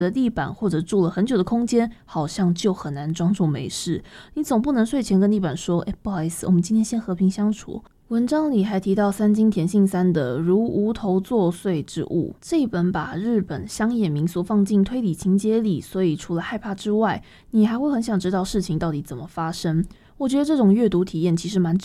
的地板或者住了很久的空间，好像就很难装作没事。你总不能睡前跟地板说，不好意思，我们今天先和平相处。文章里还提到三津田信三的《如无头作祟之物》，这一本把日本乡野民俗放进推理情节里，所以除了害怕之外，你还会很想知道事情到底怎么发生。我觉得这种阅读体验其实蛮